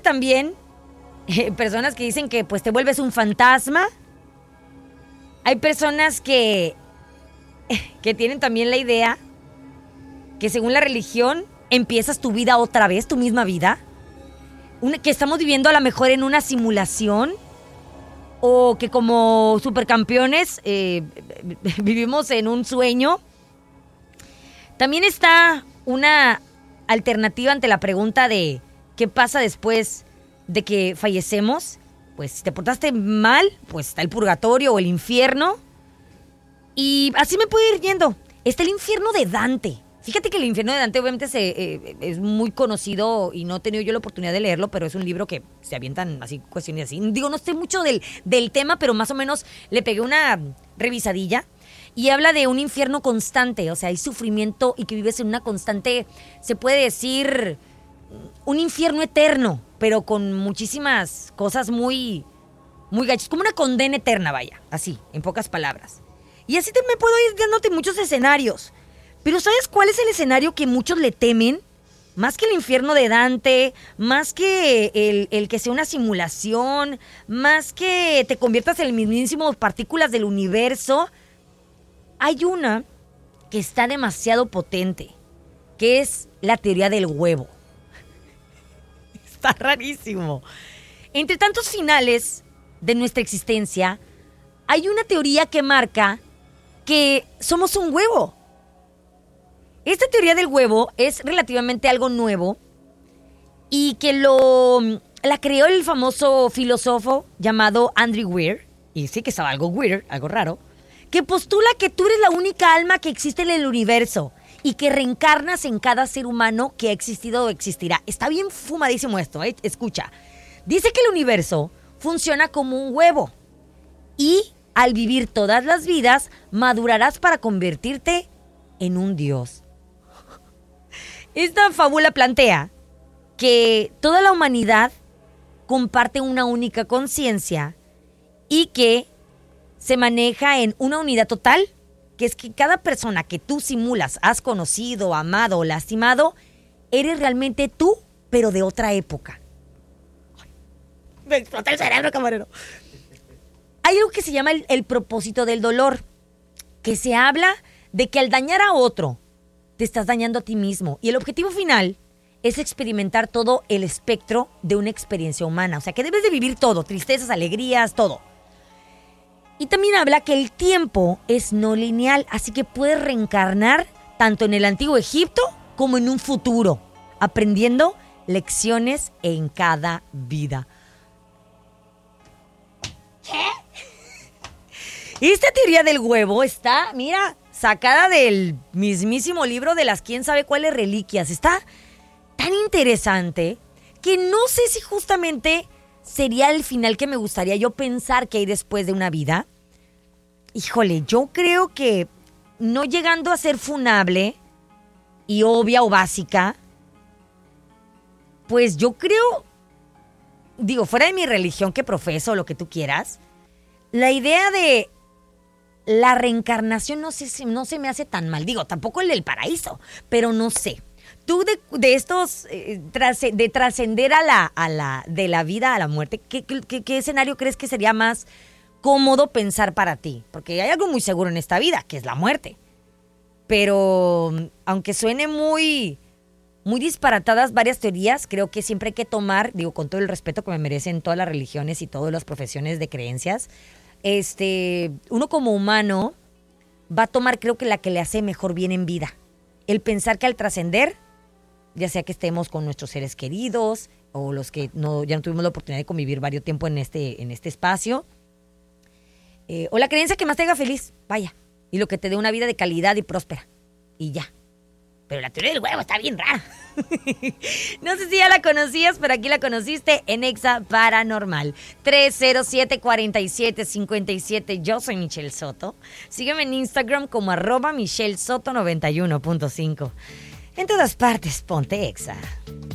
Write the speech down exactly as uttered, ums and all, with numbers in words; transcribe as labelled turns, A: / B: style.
A: también eh, personas que dicen que pues te vuelves un fantasma. Hay personas que, que tienen también la idea que según la religión empiezas tu vida otra vez, tu misma vida. Una, que estamos viviendo a lo mejor en una simulación. O que como supercampeones eh, vivimos en un sueño. También está una alternativa ante la pregunta de qué pasa después de que fallecemos. Pues si te portaste mal, pues está el purgatorio o el infierno. Y así me puedo ir yendo. Está el infierno de Dante. Fíjate que el infierno de Dante obviamente se, eh, es muy conocido y no he tenido yo la oportunidad de leerlo, pero es un libro que se avientan así cuestiones así. Digo, no sé mucho del, del tema, pero más o menos le pegué una revisadilla. Y habla de un infierno constante, o sea, hay sufrimiento y que vives en una constante, se puede decir, un infierno eterno, pero con muchísimas cosas muy, muy gachas, como una condena eterna, vaya, así, en pocas palabras. Y así te me puedo ir dándote muchos escenarios. Pero ¿sabes cuál es el escenario que muchos le temen? Más que el infierno de Dante, más que el, el que sea una simulación, más que te conviertas en el mismísimo partículas del universo. Hay una que está demasiado potente, que es la teoría del huevo. Está rarísimo. Entre tantos finales de nuestra existencia, hay una teoría que marca que somos un huevo. Esta teoría del huevo es relativamente algo nuevo y que lo la creó el famoso filósofo llamado Andrew Weir, y sí que estaba algo weird, algo raro, que postula que tú eres la única alma que existe en el universo y que reencarnas en cada ser humano que ha existido o existirá. Está bien fumadísimo esto, ¿eh? Escucha. Dice que el universo funciona como un huevo y al vivir todas las vidas madurarás para convertirte en un dios. Esta fábula plantea que toda la humanidad comparte una única conciencia y que se maneja en una unidad total, que es que cada persona que tú simulas, has conocido, amado o lastimado, eres realmente tú, pero de otra época. Ay, me explota el cerebro, camarero. Hay algo que se llama el, el propósito del dolor, que se habla de que al dañar a otro, te estás dañando a ti mismo. Y el objetivo final es experimentar todo el espectro de una experiencia humana. O sea, que debes de vivir todo, tristezas, alegrías, todo. Y también habla que el tiempo es no lineal, así que puedes reencarnar tanto en el antiguo Egipto como en un futuro, aprendiendo lecciones en cada vida. ¿Qué? Esta teoría del huevo está, mira, sacada del mismísimo libro de las quién sabe cuáles reliquias. Está tan interesante que no sé si justamente sería el final que me gustaría yo pensar que hay después de una vida. Híjole, yo creo que no llegando a ser funable y obvia o básica, pues yo creo, digo, fuera de mi religión que profeso, lo que tú quieras, la idea de la reencarnación no sé, no se me hace tan mal. Digo, tampoco el del paraíso, pero no sé. Tú de, de estos, eh, trasce, de trascender a la, a la, de la vida a la muerte, ¿qué, qué, ¿qué escenario crees que sería más cómodo pensar para ti? Porque hay algo muy seguro en esta vida, que es la muerte. Pero aunque suene muy, muy disparatadas varias teorías, creo que siempre hay que tomar, digo, con todo el respeto que me merecen todas las religiones y todas las profesiones de creencias, este, uno como humano va a tomar, creo que la que le hace mejor bien en vida. El pensar que al trascender, ya sea que estemos con nuestros seres queridos o los que no, ya no tuvimos la oportunidad de convivir varios tiempo en este, en este espacio, eh, o la creencia que más te haga feliz, vaya, y lo que te dé una vida de calidad y próspera, y ya. Pero la teoría del huevo está bien rara. No sé si ya la conocías, pero aquí la conociste en Exa Paranormal. tres cero siete, cuatro siete, cinco siete. Yo soy Michelle Soto. Sígueme en Instagram como arroba Michelle Soto noventa y uno punto cinco. En todas partes, ponte Exa.